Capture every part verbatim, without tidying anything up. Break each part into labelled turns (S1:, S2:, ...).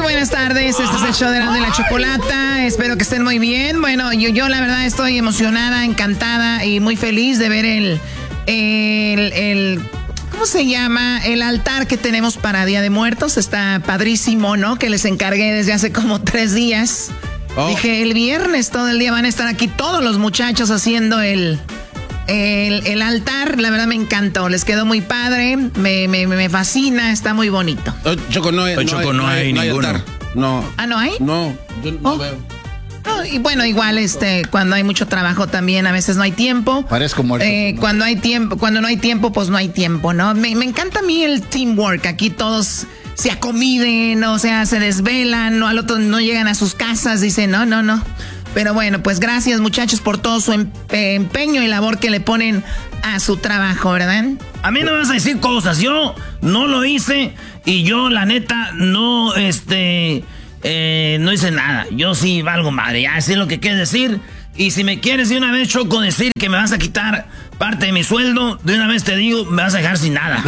S1: buenas tardes, este es el show de la, de la Chocolata, espero que estén muy bien. Bueno, yo, yo la verdad estoy emocionada, encantada y muy feliz de ver el, el, el, ¿cómo se llama? El altar que tenemos para Día de Muertos, está padrísimo, ¿no? Que les encargué desde hace como tres días. Oh. Dije, el viernes todo el día van a estar aquí todos los muchachos haciendo el... El, el altar, la verdad me encantó, les quedó muy padre, me, me, me fascina, está muy bonito.
S2: Oh, Choco, no hay,
S3: oh, Choco, no hay, no hay, no hay ninguno.
S2: No.
S1: ¿Ah, no hay?
S2: No, yo no
S1: oh.
S2: veo.
S1: No, y bueno, igual este, cuando hay mucho trabajo también a veces no hay tiempo.
S2: Parezco muerto.
S1: Eh,
S2: no.
S1: Cuando hay tiempo, cuando no hay tiempo, pues no hay tiempo, ¿no? Me, me encanta a mí el teamwork, aquí todos se acomiden, o sea, se desvelan, no, al otro no llegan a sus casas, dicen, no, no, no. Pero bueno, pues gracias muchachos por todo su empeño y labor que le ponen a su trabajo, ¿verdad?
S3: A mí no me vas a decir cosas, yo no lo hice y yo la neta no, este, eh, no hice nada. Yo sí valgo madre, ya sé lo que quieres decir. Y si me quieres de una vez, Choco, decir que me vas a quitar parte de mi sueldo, de una vez te digo, me vas a dejar sin nada.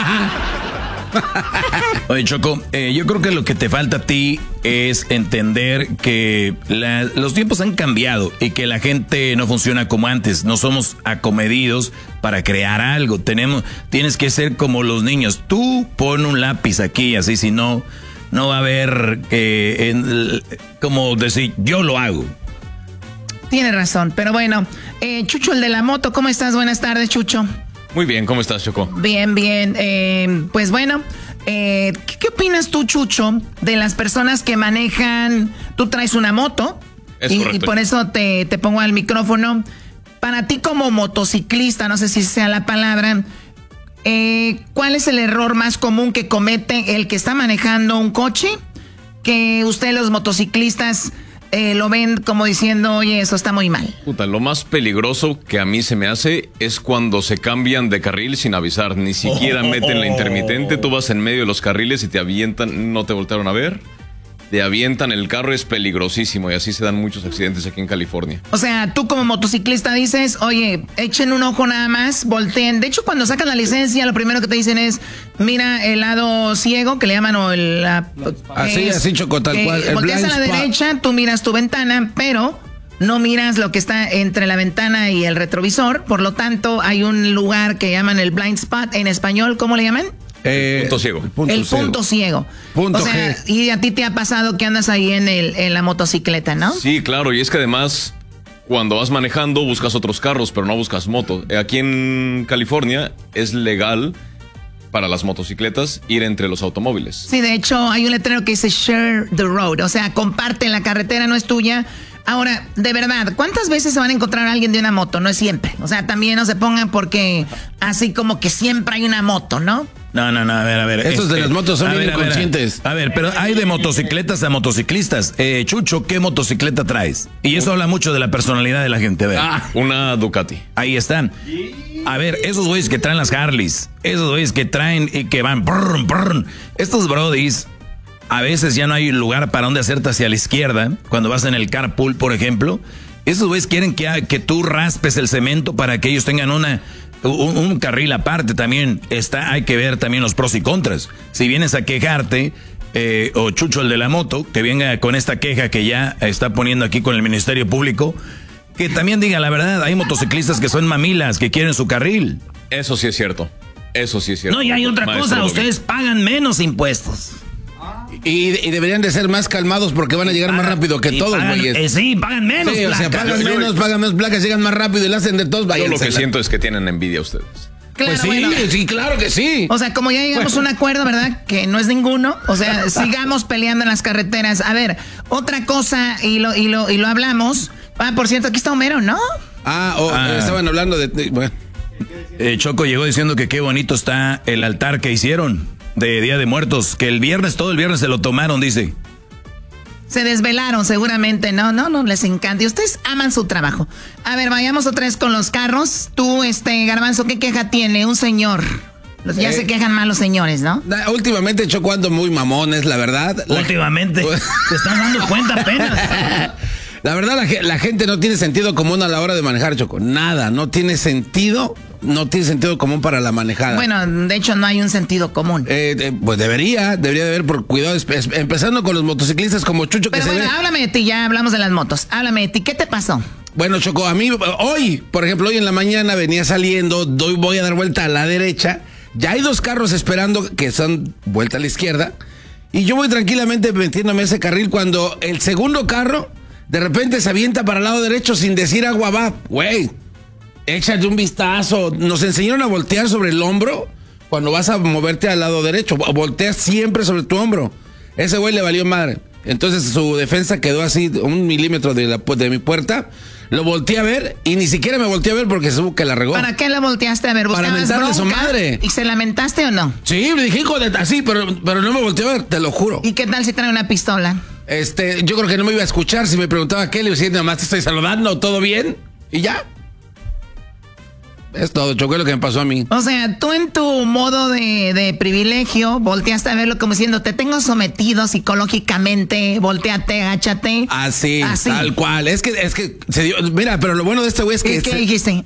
S3: Oye, Choco, eh, yo creo que lo que te falta a ti es entender que la, los tiempos han cambiado y que la gente no funciona como antes. No somos acomedidos para crear algo. Tenemos, tienes que ser como los niños. Tú pon un lápiz aquí, así, si no, no va a haber eh, en, como decir, yo lo hago.
S1: Tiene razón, pero bueno, eh, Chucho, el de la moto, ¿cómo estás? Buenas tardes, Chucho.
S4: Muy bien, ¿cómo estás, Choco?
S1: Bien, bien. Eh, pues bueno, eh, ¿qué, ¿qué opinas tú, Chucho, de las personas que manejan? Tú traes una moto
S4: es
S1: y,
S4: correcto.
S1: y por eso te, te pongo al micrófono. Para ti como motociclista, no sé si sea la palabra, eh, ¿cuál es el error más común que comete el que está manejando un coche? Que ustedes los motociclistas... Eh, lo ven como diciendo, oye, eso está muy mal.
S4: Puta, lo más peligroso que a mí se me hace es cuando se cambian de carril sin avisar. Ni siquiera meten la intermitente. Tú vas en medio de los carriles y te avientan, no te voltearon a ver. Te avientan el carro, es peligrosísimo y así se dan muchos accidentes aquí en California.
S1: O sea, tú como motociclista dices, oye, echen un ojo nada más, volteen. De hecho, cuando sacan la licencia, lo primero que te dicen es, mira el lado ciego, que le llaman, o el... La,
S2: así,
S1: es,
S2: así, Choco, tal
S1: eh,
S2: cual. El
S1: volteas a la
S2: spot.
S1: derecha, tú miras tu ventana, pero no miras lo que está entre la ventana y el retrovisor. Por lo tanto, hay un lugar que llaman el blind spot. En español, ¿cómo le llaman?
S4: Eh, punto ciego.
S2: El punto
S1: el
S2: ciego.
S1: punto ciego.
S2: Punto
S1: o sea,
S2: G.
S1: y a ti te ha pasado que andas ahí en, el, en la motocicleta, ¿no?
S4: Sí, claro, y es que además, cuando vas manejando, buscas otros carros, pero no buscas moto. Aquí en California es legal para las motocicletas ir entre los automóviles.
S1: Sí, de hecho, hay un letrero que dice share the road, o sea, comparte la carretera, no es tuya. Ahora, de verdad, ¿cuántas veces se van a encontrar a alguien de una moto? No es siempre. O sea, también no se pongan porque así como que siempre hay una moto, ¿no?
S3: No, no, no, a ver, a ver.
S2: Estos
S3: este,
S2: de las motos son
S3: a
S2: bien
S3: ver, a ver,
S2: inconscientes.
S3: A ver, pero hay de motocicletas a motociclistas. Eh, Chucho, ¿qué motocicleta traes? Y eso habla mucho de la personalidad de la gente. A ver.
S4: Ah, una Ducati.
S3: Ahí están. A ver, esos güeyes que traen las Harleys, esos güeyes que traen y que van... Brr, brr, estos brodis, a veces ya no hay lugar para donde hacerte hacia la izquierda, cuando vas en el carpool, por ejemplo. Esos güeyes quieren que, que tú raspes el cemento para que ellos tengan una... Un, un carril aparte. También está, hay que ver también los pros y contras. Si vienes a quejarte, eh, o Chucho el de la moto, que venga con esta queja que ya está poniendo aquí con el Ministerio Público, que también diga la verdad. Hay motociclistas que son mamilas, que quieren su carril.
S4: Eso sí es cierto. Eso sí es cierto.
S3: No, y hay otra
S4: Maestro
S3: cosa,
S4: Doggy.
S3: ustedes pagan menos impuestos.
S2: Y, y deberían de ser más calmados porque van a llegar
S3: Pagan-
S2: más rápido que
S3: y
S2: todos,
S3: pagan-
S2: güeyes.
S3: eh, sí, pagan menos
S2: Sí, o sea,
S3: placas.
S2: pagan
S4: Yo- yo-
S2: menos, pagan menos placas, llegan más rápido y la hacen de todos.
S4: Yo
S2: Váyanse
S4: lo que
S2: a la-
S4: siento es que tienen envidia ustedes.
S1: Claro,
S2: Pues sí,
S1: bueno.
S2: sí, claro que sí.
S1: O sea, como ya llegamos a un acuerdo, ¿verdad? Que no es ninguno. O sea, sigamos peleando en las carreteras. A ver, otra cosa, y lo, y lo, y lo hablamos. Ah, por cierto, aquí está Homero, ¿no?
S2: Ah, oh,
S3: Ah.
S2: eh, estaban hablando de... de- bueno.
S3: Eh, Choco llegó diciendo que qué bonito está el altar que hicieron de Día de Muertos, que el viernes, todo el viernes se lo tomaron, dice.
S1: Se desvelaron seguramente, no, no, no les encanta. Y ustedes aman su trabajo. A ver, vayamos otra vez con los carros. Tú, este, Garbanzo, ¿qué queja tiene un señor? Los- Ya
S2: Eh.
S1: se quejan más los señores, ¿no?
S2: Na- Últimamente Choco ando muy mamones, la verdad. La-
S3: Últimamente, te estás dando cuenta apenas.
S2: La verdad, la, ge- la gente no tiene sentido común a la hora de manejar, Choco. Nada, no tiene sentido no tiene sentido común para la manejada.
S1: Bueno, de hecho no hay un sentido común.
S2: Eh, eh, pues debería, debería de haber por cuidado, empezando con los motociclistas como Chucho.
S1: Pero
S2: que
S1: bueno,
S2: se ve.
S1: háblame de ti, ya hablamos de las motos. Háblame de ti, ¿qué te pasó?
S2: Bueno, Choco, a mí hoy, por ejemplo, hoy en la mañana venía saliendo, doy, voy a dar vuelta a la derecha, ya hay dos carros esperando que son vuelta a la izquierda, y yo voy tranquilamente metiéndome a ese carril cuando el segundo carro de repente se avienta para el lado derecho sin decir agua va. Güey, échate un vistazo. Nos enseñaron a voltear sobre el hombro cuando vas a moverte al lado derecho. Volteas siempre sobre tu hombro. Ese güey le valió madre. Entonces su defensa quedó así un milímetro de, la, de mi puerta. Lo volteé a ver y ni siquiera me volteé a ver porque supo que la regó.
S1: ¿Para qué la volteaste a ver?
S2: Para mentarle a su madre.
S1: ¿Y se lamentaste o no?
S2: Sí, le dije, hijo de... Así, pero, pero no me volteé a ver, te lo juro.
S1: ¿Y qué tal si trae una pistola?
S2: Este, yo creo que no me iba a escuchar si me preguntaba qué, le decía, nada más te estoy saludando, ¿todo bien? Y ya. Es todo, Choco, es lo que me pasó a mí.
S1: O sea, tú en tu modo de, de privilegio volteaste a verlo como diciendo, te tengo sometido psicológicamente, volteate, agáchate.
S2: Así,
S1: Así.
S2: tal cual. Es que, es que se dio, mira, pero lo bueno de este güey es que...
S1: ¿Qué, qué
S2: se,
S1: dijiste?